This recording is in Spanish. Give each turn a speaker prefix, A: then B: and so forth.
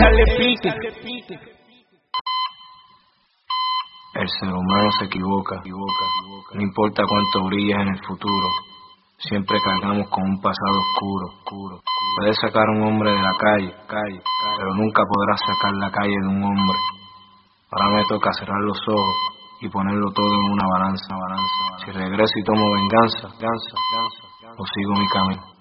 A: darle pique.
B: El ser humano se equivoca. No importa cuánto brilles en el futuro, siempre cargamos con un pasado oscuro. Puedes sacar a un hombre de la calle, pero nunca podrás sacar la calle de un hombre. Ahora me toca cerrar los ojos y ponerlo todo en una balanza. Si regreso y tomo venganza, o sigo mi camino.